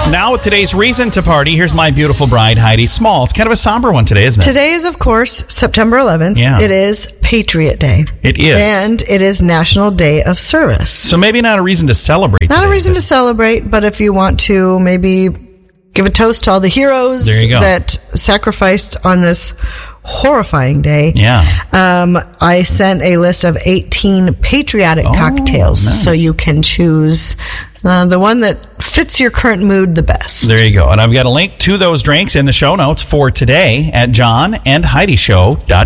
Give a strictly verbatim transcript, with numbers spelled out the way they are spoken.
Now with today's reason to party, here's my beautiful bride, Heidi Small. It's kind of a somber one today, isn't it? Today is, of course, September eleventh. Yeah. It is Patriot Day. It is. And it is National Day of Service. So maybe not a reason to celebrate Not today, a reason but- to celebrate, but if you want to maybe give a toast to all the heroes There you go. that sacrificed on this horrifying day. Yeah. Um, I sent a list of eighteen patriotic Oh, cocktails, nice. so you can choose uh, the one that fits your current mood the best. There you go. And I've got a link to those drinks in the show notes for today at john and heidi show dot com.